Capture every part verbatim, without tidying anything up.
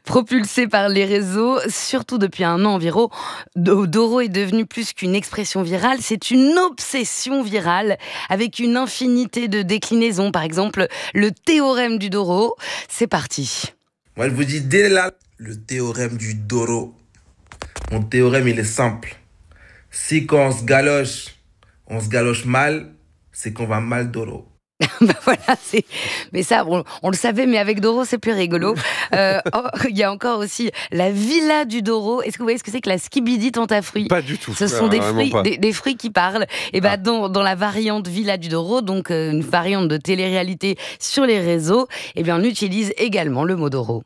Propulsé par les réseaux, surtout depuis un an environ, Doro est devenu plus qu'une expression virale, c'est une obsession virale avec une infinité de déclinaisons. Par exemple, le théorème du Doro. C'est parti. Moi, je vous dis dès là, le théorème du Doro. Mon théorème, il est simple. Si quand on se galoche, on se galoche mal, c'est qu'on va mal Doro. Ben voilà, c'est... mais ça, on, on le savait, mais avec Doro, c'est plus rigolo. Euh, oh, il y a encore aussi la villa du Doro. Est-ce que vous voyez ce que c'est que la skibidi tentafruit ? Pas du tout. Ce sont ah, des, fruits, pas. des, des fruits qui parlent. Et ben Ah. dans, dans la variante villa du Doro, donc euh, une variante de télé-réalité sur les réseaux, et bien on utilise également le mot Doro.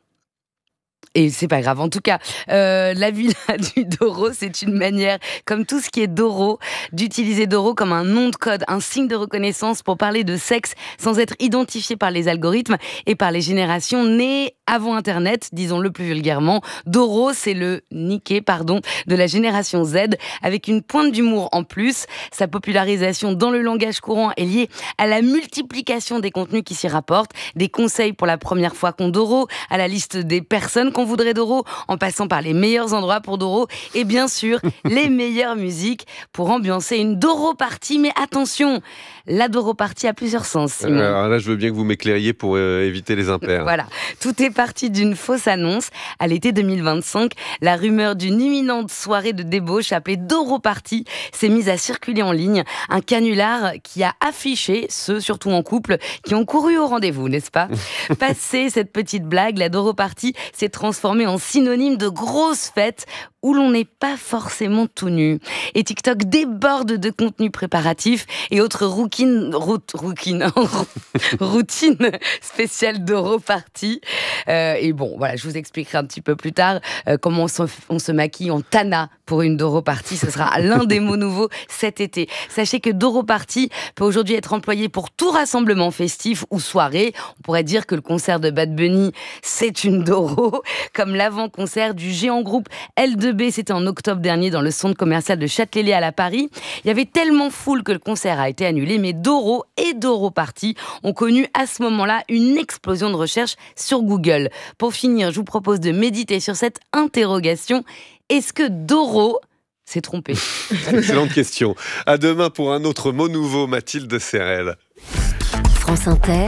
Et c'est pas grave. En tout cas, euh, la villa du Doro, c'est une manière, comme tout ce qui est Doro, d'utiliser Doro comme un nom de code, un signe de reconnaissance pour parler de sexe sans être identifié par les algorithmes et par les générations nées avant Internet, disons-le plus vulgairement. Doro, c'est le niqué, pardon, de la génération Z, avec une pointe d'humour en plus. Sa popularisation dans le langage courant est liée à la multiplication des contenus qui s'y rapportent, des conseils pour la première fois qu'on Doro, à la liste des personnes qu'on voudrait Doro, en passant par les meilleurs endroits pour Doro, et bien sûr, les meilleures musiques pour ambiancer une Doro party. Mais attention, la Doro party a plusieurs sens, Simon. Alors là, je veux bien que vous m'éclairiez pour euh, éviter les impairs. Voilà, tout est parti d'une fausse annonce. À l'été deux mille vingt-cinq, la rumeur d'une imminente soirée de débauche appelée Doro Party s'est mise à circuler en ligne. Un canular qui a affiché ceux, surtout en couple, qui ont couru au rendez-vous, n'est-ce pas ? Passé cette petite blague, la Doro Party s'est transformée en synonyme de grosse fête où l'on n'est pas forcément tout nu. Et TikTok déborde de contenus préparatifs et autres routines, routines, routines spéciales Doro Party. Euh, et bon, voilà, je vous expliquerai un petit peu plus tard euh, comment on se, on se maquille en Tana pour une Doro Party. Ce sera l'un des mots nouveaux cet été. Sachez que Doro Party peut aujourd'hui être employé pour tout rassemblement festif ou soirée. On pourrait dire que le concert de Bad Bunny, c'est une Doro, comme l'avant-concert du géant groupe L deux B, c'était en octobre dernier dans le centre commercial de Châtelet-Léal à Paris. Il y avait tellement foule que le concert a été annulé, mais Doro et Doro Party ont connu à ce moment-là une explosion de recherche sur Google. Pour finir, je vous propose de méditer sur cette interrogation. Est-ce que Doro s'est trompé ? Excellente question. À demain pour un autre mot nouveau, Mathilde Serrel. France Inter,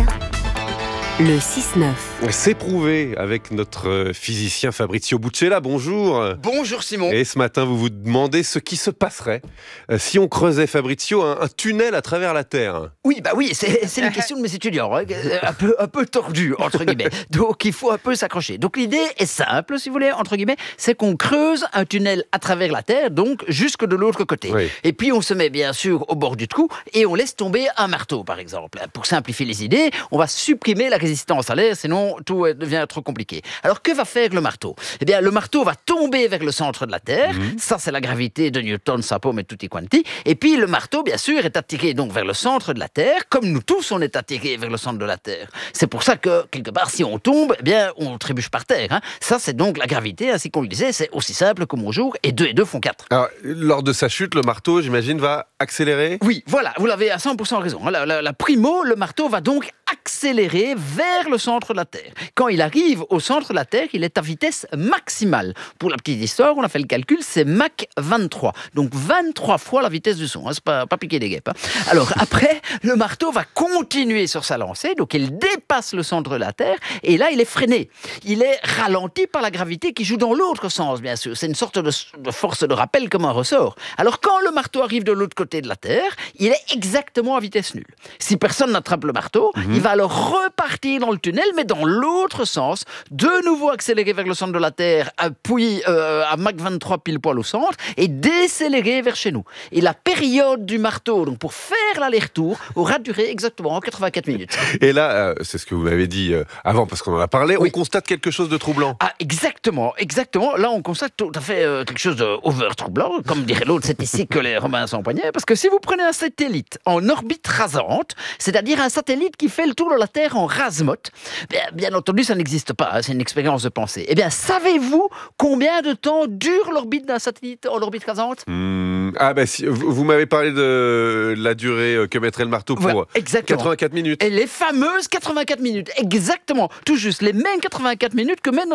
le six neuf. C'est prouvé avec notre physicien Fabrizio Buccella. Bonjour. Bonjour Simon. Et ce matin, vous vous demandez ce qui se passerait si on creusait, Fabrizio, un, un tunnel à travers la Terre. Oui, bah oui, c'est, c'est une question de mes étudiants, hein, un peu, un peu tordue, entre guillemets. Donc il faut un peu s'accrocher. Donc l'idée est simple, si vous voulez, entre guillemets, c'est qu'on creuse un tunnel à travers la Terre, donc jusque de l'autre côté. Oui. Et puis on se met bien sûr au bord du trou et on laisse tomber un marteau, par exemple. Pour simplifier les idées, on va supprimer la résistance à l'air, sinon tout devient trop compliqué. Alors que va faire le marteau ? Eh bien, le marteau va tomber vers le centre de la Terre. Mmh. Ça, c'est la gravité de Newton, sa pomme et tutti quanti. Et puis, le marteau, bien sûr, est attiré donc vers le centre de la Terre, comme nous tous, on est attirés vers le centre de la Terre. C'est pour ça que, quelque part, si on tombe, eh bien, on trébuche par terre. Hein. Ça, c'est donc la gravité, ainsi qu'on le disait, c'est aussi simple que mon jour, et deux et deux font quatre. Alors, lors de sa chute, le marteau, j'imagine, va accélérer ? Oui, voilà, vous l'avez à cent pour cent raison. La, la, la primo, le marteau va donc accélérer vers le centre de la Terre. Quand il arrive au centre de la Terre, il est à vitesse maximale. Pour la petite histoire, on a fait le calcul, c'est Mach vingt-trois. Donc vingt-trois fois la vitesse du son. Hein, c'est pas, pas piquer des guêpes. Hein. Alors après, le marteau va continuer sur sa lancée. Donc il dépasse le centre de la Terre. Et là, il est freiné. Il est ralenti par la gravité qui joue dans l'autre sens, bien sûr. C'est une sorte de, de force de rappel comme un ressort. Alors quand le marteau arrive de l'autre côté de la Terre, il est exactement à vitesse nulle. Si personne n'attrape le marteau, mmh. il va alors repartir dans le tunnel, mais dans l'autre sens, de nouveau accélérer vers le centre de la Terre, puis euh, à Mach vingt-trois pile poil au centre, et décélérer vers chez nous. Et la période du marteau, donc pour faire l'aller-retour, aura duré exactement quatre-vingt-quatre minutes. Et là, euh, c'est ce que vous m'avez dit euh, avant, parce qu'on en a parlé, oui. On constate quelque chose de troublant. Ah, exactement, exactement. Là, on constate tout à fait euh, quelque chose d'over troublant, comme dirait l'autre, c'est ici que les Romains s'empoignaient, parce que si vous prenez un satellite en orbite rasante, c'est-à-dire un satellite qui fait le tour de la Terre en rase-motte, bien, bien entendu, ça n'existe pas, hein, c'est une expérience de pensée. Eh bien, savez-vous combien de temps dure l'orbite d'un satellite en orbite rasante ? mmh, Ah, ben, si, vous, vous m'avez parlé de la durée que mettrait le marteau pour voilà, quatre-vingt-quatre minutes. Et les fameuses quatre-vingt-quatre minutes, exactement, tout juste, les mêmes quatre-vingt-quatre minutes que mène